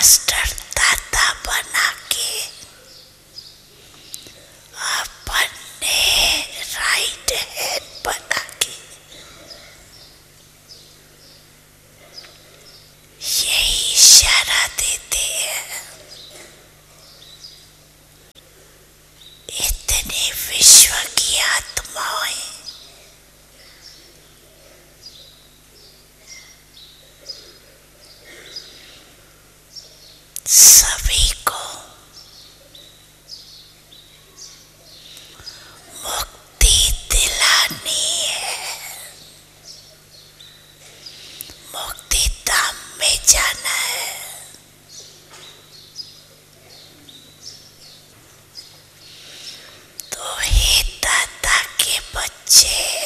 Master दादा बना के अपने राइट हैंड बना के यही इशारा देते हैं। इतने विश्व की आत्माएं सभी को मुक्ति दिलानी है, मुक्ति धाम में जाना